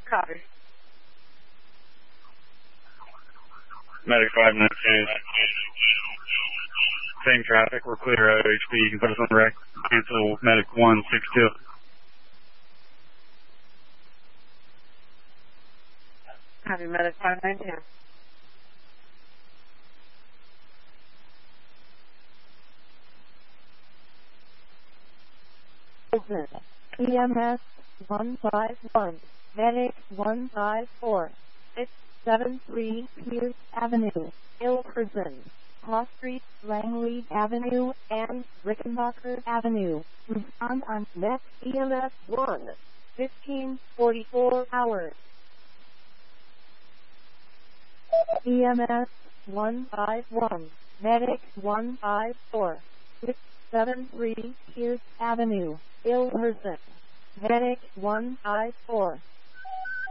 Copy. Medic 592. Same traffic, we're clear out OHP. You can put us on rec. Cancel Medic 162. Copy, Medic 592. EMS 151, Medic 154, 673 Pierce Avenue, Hill Prison, Cross Street, Langley Avenue, and Rickenbacker Avenue. Respond on next EMS 1, 1544 hours. EMS 151, Medic 154, 673 Pierce Avenue, Hill Prison, Medic 154.